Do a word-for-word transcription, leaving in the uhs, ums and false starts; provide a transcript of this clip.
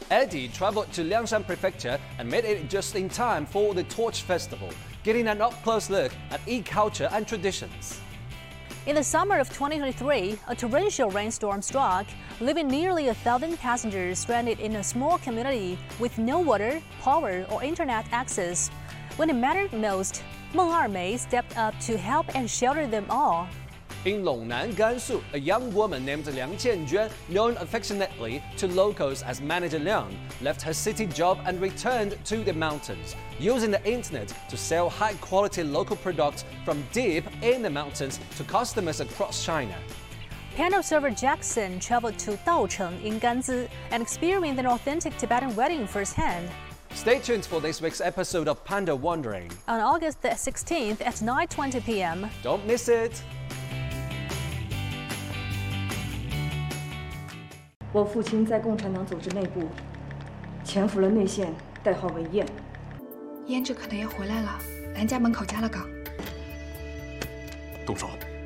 Eddie traveled to Liangshan Prefecture and made it just in time for the Torch Festival, getting an up-close look at e-culture and traditions. In the summer of twenty twenty-three, a torrential rainstorm struck, leaving nearly a thousand passengers stranded in a small community with no water, power, or internet access. When it mattered most, Meng Ermei stepped up to help and shelter them all. In Longnan, Gansu, a young woman named Liang Qianjuan, known affectionately to locals as Manager Liang, left her city job and returned to the mountains, using the internet to sell high-quality local products from deep in the mountains to customers across China. Piano server Jackson traveled to Daocheng in Ganzi and experienced an authentic Tibetan wedding firsthand. Stay tuned for this week's episode of Panda Wandering on August the sixteenth at nine twenty p m Don't miss it! 我父亲在共产党组织内部潜伏了内线，代号为燕。 胭脂可能要回来了，兰家门口加了岗。 动手！